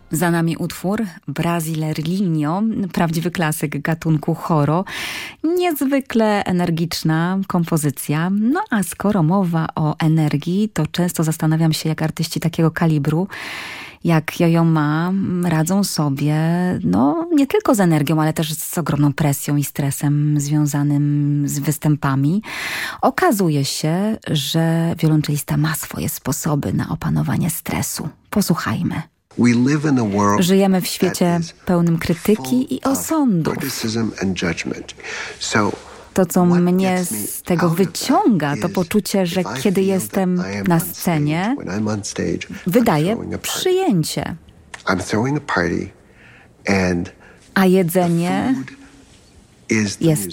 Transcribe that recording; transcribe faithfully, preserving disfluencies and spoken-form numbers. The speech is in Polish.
Za nami utwór Brasileirinho, prawdziwy klasyk gatunku choro. Niezwykle energiczna kompozycja. No a skoro mowa o energii, to często zastanawiam się, jak artyści takiego kalibru jak Yo-Yo Ma radzą sobie, no nie tylko z energią, ale też z ogromną presją i stresem związanym z występami. Okazuje się, że wiolonczelista ma swoje sposoby na opanowanie stresu. Posłuchajmy. Żyjemy w świecie pełnym krytyki i osądów. To, co mnie z tego wyciąga, to poczucie, że kiedy jestem na scenie, wydaje przyjęcie. A jedzenie jest